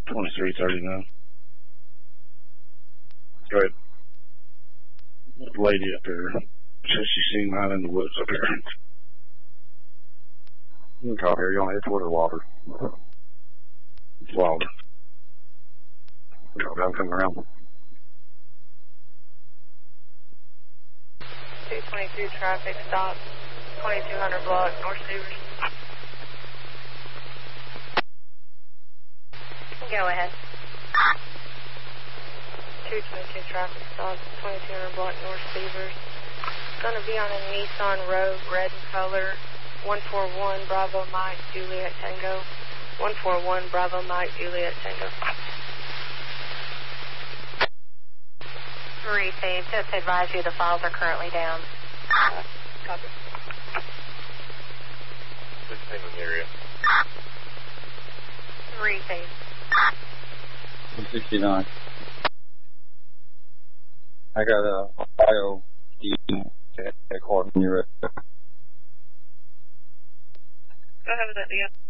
2339. Go ahead. Lady up there says she's seen mine in the woods up here. You can call here. You want to Edgewater or Wilder? Wilder. Copy, I'm coming around. 222 traffic stop, 2200 block, North Stevers. Go ahead. 222 traffic stop, 2200 block, North Stevers. Going to be on a Nissan Rogue, red in color, 141 Bravo Mike, Juliet Tango. 141 Bravo Mike, Juliet Tango. Received. Just advise you the files are currently down. Copy. Just in the area. Received. 269. I got a Ohio card when you're ready. Go ahead with that, Leon.